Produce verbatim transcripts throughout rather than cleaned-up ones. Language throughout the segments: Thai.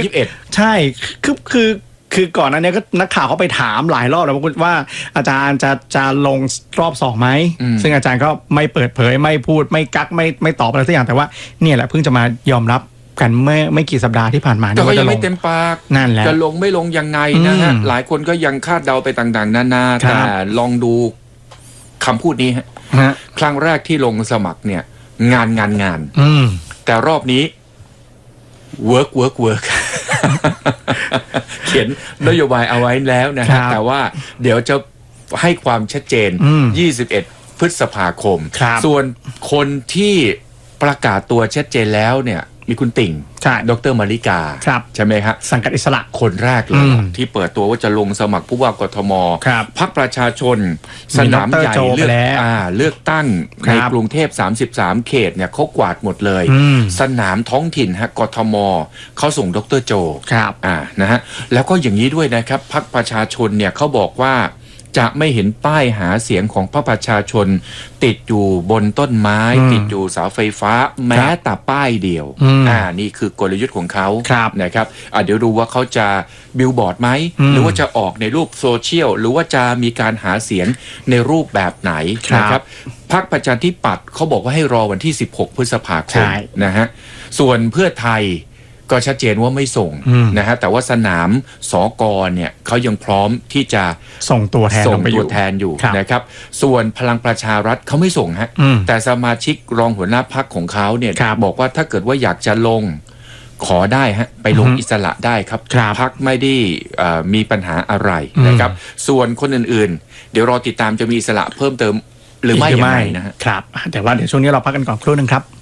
ยี่สิบเอ็ดใช่คือคือคือก่อนหน้านี้ก็นักข่าวเขาไปถามหลายรอบแล้วว่าอาจารย์จะจะลงรอบสองไหมซึ่งอาจารย์ก็ไม่เปิดเผยไม่พูดไม่กักไม่ไม่ตอบอะไรสักอย่างแต่ว่าเนี่ยแหละเพิ่งจะมายอมรับกันไม่ไม่กี่สัปดาห์ที่ผ่านมาแต่ก็ยังไม่เต็มปากนั่นแหละจะลงไม่ลงยังไงนะฮะหลายคนก็ยังคาดเดาไปต่างๆนานาแต่ลองดูคำพูดนี้ฮะครั้งแรกที่ลงสมัครเนี่ยงานงานงานแต่รอบนี้ work work work เขียนนโยบายเอาไว้แล้วนะฮะแต่ว่าเดี๋ยวจะให้ความชัดเจนยี่สิบเอ็ดพฤษภาคมส่วนคนที่ประกาศตัวชัดเจนแล้วเนี่ยมีคุณติ่งดร.มาริกาใช่ไหมครับสังกัดอิสระคนแรกเลยที่เปิดตัวว่าจะลงสมัครผู้ว่ากทมพรรคประชาชนสนามใหญ่เลือกเลือกตั้งในกรุงเทพสามสิบสามเขตเนี่ยเขากวาดหมดเลยสนามท้องถิ่นฮะกทมเขาส่งดร.โจอ่านะฮะแล้วก็อย่างนี้ด้วยนะครับพรรคประชาชนเนี่ยเขาบอกว่าจะไม่เห็นป้ายหาเสียงของพรรคประชาชนติดอยู่บนต้นไม้ติดอยู่เสาไฟฟ้าแม้แต่ป้ายเดียวอ่านี่คือกลยุทธ์ของเขานะครับอ่าเดี๋ยวดูว่าเขาจะบิลบอร์ดไหมหรือว่าจะออกในรูปโซเชียลหรือว่าจะมีการหาเสียงในรูปแบบไหนนะครับพรรคประชาธิปัตย์เขาบอกว่าให้รอวันที่สิบหกพฤษภาคมนะฮะส่วนเพื่อไทยก็ชัดเจนว่าไม่ส่งนะฮะแต่ว่าสนามสกเนี่ยเขายังพร้อมที่จะส่งตัวแทนส่งตัวแทนอยู่นะครับส่วนพลังประชารัฐเขาไม่ส่งฮะแต่สมาชิกรองหัวหน้าพรรคของเขาเนี่ยบอกว่าถ้าเกิดว่าอยากจะลงขอได้ฮะไปลงอิสระได้ครับพรรคไม่ได้มีปัญหาอะไรนะครับส่วนคนอื่นๆเดี๋ยวรอติดตามจะมีอิสระเพิ่มเติมหรือไม่ยังไงนะฮะครับแต่ว่าเดี๋ยวช่วงนี้เราพักกันก่อนครู่นึงครับ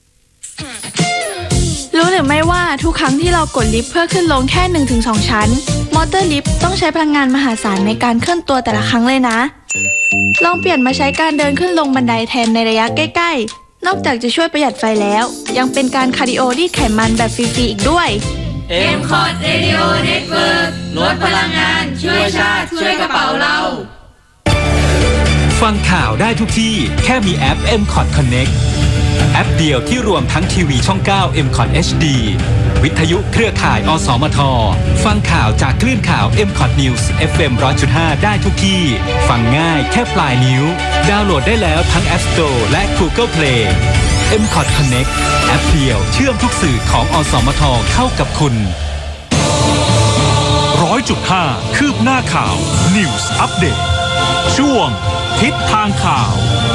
รู้หรือไม่ว่าทุกครั้งที่เรากดลิฟต์เพื่อขึ้นลงแค่ หนึ่งถึงสอง ชั้นมอเตอร์ลิฟต์ต้องใช้พลังงานมหาศาลในการเคลื่อนตัวแต่ละครั้งเลยนะลองเปลี่ยนมาใช้การเดินขึ้นลงบันไดแทนในระยะใกล้ๆนอกจากจะช่วยประหยัดไฟแล้วยังเป็นการคาร์ดิโอรีดไขมันแบบฟรีๆอีกด้วยเอ็ม คอท Radio Network ลดพลังงานช่วยชาติช่วยกระเป๋าเราฟังข่าวได้ทุกที่แค่มีแอป เอ็ม คอท Connectแอปเดียวที่รวมทั้งทีวีช่องเก้า เอ็ม คอท เอช ดี วิทยุเครือข่ายอสมทฟังข่าวจากคลื่นข่าว เอ็ม คอท News เอฟ เอ็ม หนึ่งร้อยจุดห้า ได้ทุกที่ฟังง่ายแค่ปลายนิ้วดาวน์โหลดได้แล้วทั้ง App Store และ Google Play เอ็ม คอท Connect แอปเดียวเชื่อมทุกสื่อของอสมทเข้ากับคุณ หนึ่งร้อยจุดห้า คืบหน้าข่าว News Update ช่วงทิศทางข่าว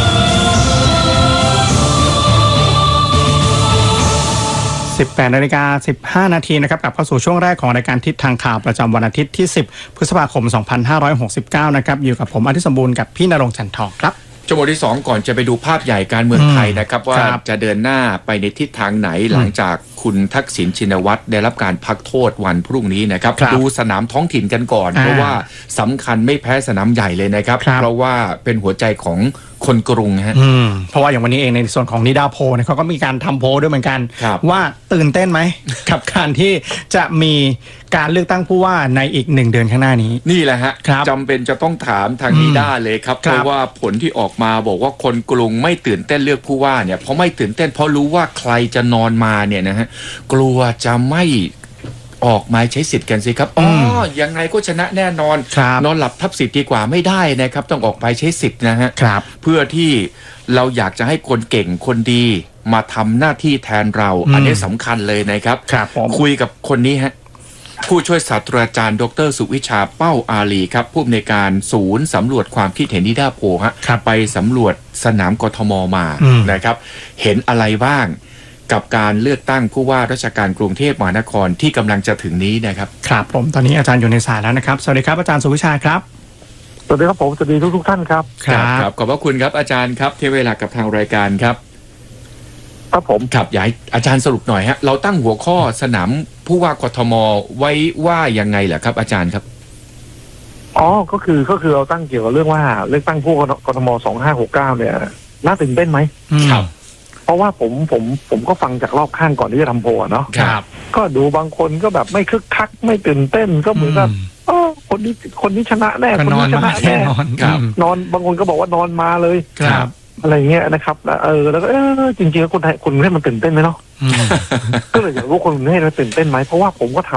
สิบแปดนาฬิกาสิบห้านาทีนะครับกลับเข้าสู่ช่วงแรกของรายการทิศทางข่าวประจำวันอาทิตย์ที่สิบพฤษภาคมสองพันห้าร้อยหกสิบเก้านะครับอยู่กับผมอาทิตย์สมบูรณ์กับพี่ณรงค์ จันทร์ทองครับชั่วโมงที่สองก่อนจะไปดูภาพใหญ่การเมืองไทยนะครับว่าจะเดินหน้าไปในทิศทางไหนหลังจากคุณทักษิณชินวัตรได้รับการพักโทษวันพรุ่งนี้นะครับดูสนามท้องถิ่นกันก่อนเพราะว่าสำคัญไม่แพ้สนามใหญ่เลยนะครับเพราะว่าเป็นหัวใจของคนกรุงฮะเพราะว่าอย่างวันนี้เองในส่วนของนิดาโพเนี่ยเขาก็มีการทำโพลด้วยเหมือนกันว่าตื่นเต้นไหม กับการที่จะมีการเลือกตั้งผู้ว่าในอีกหนึ่งเดือนข้างหน้านี้นี่แหละฮะจำเป็นจะต้องถามทางนิด้าเลยครับเพราะว่าผลที่ออกมาบอกว่าคนกรุงไม่ตื่นเต้นเลือกผู้ว่าเนี่ยเพราะไม่ตื่นเต้นเพราะรู้ว่าใครจะนอนมาเนี่ยนะฮะกลัวจะไม่ออกมาใช้สิทธิ์กันสิครับอ๋อยังไงก็ชนะแน่นอนนอนหลับทับสิทธิ์ดีกว่าไม่ได้นะครับต้องออกไปใช้สิทธิ์นะฮะเพื่อที่เราอยากจะให้คนเก่งคนดีมาทำหน้าที่แทนเราอันนี้สำคัญเลยนะครับคุยกับคนนี้ฮะผู้ช่วยศาสตราจารย์ดร.สุวิชาเป้าอาลีครับผู้อำนวยการศูนย์สำรวจความคิดเห็นนิดาโพฮะไปสำรวจสนามกทมมานะครับเห็นอะไรบ้างกับการเลือกตั้งผู้ว่าราชการกรุงเทพมหานครที่กำลังจะถึงนี้นะครับครับผมตอนนี้อาจารย์อยู่ในสายแล้วนะครับสวัสดีครับอาจารย์สุวิชาครับสวัสดีครับผมสวัสดีทุกทุกท่านครับครับขอบพระคุณครับอาจารย์ครับที่เวลากับทางรายการครับครับผมครับอยากให้อาจารย์สรุปหน่อยฮะเราตั้งหัวข้อสนามผู้ว่ากทมไว้ว่ายังไงเหรอครับอาจารย์ครับอ๋อก็คือก็คือเราตั้งเกี่ยวกับเรื่องว่าเลือกตั้งผู้ว่ากทมสองห้าหกเก้าเนี่ยน่าตื่นเต้นไหมครับเพราะว่าผมผมผมก็ฟังจากรอบข้างก่อนที่จะทำโพลเนาะครับก็ดูบางคนก็แบบไม่คึกคักไม่ตื่นเต้นก็เหมือนกับอ๋อคนนี้คนนี้ชนะแน่คนนี้ชนะแน่นอนบางคนก็บอกว่านอนมาเลยครับอะไรเงี้ยนะครับเออแล้วก็เออจริงๆคนไทยคนให้มันตื่นเต้นไหมเนาะก็เลยอยากรู้คนให้มันตื่นเต้นไหมเพราะว่าผมก็ท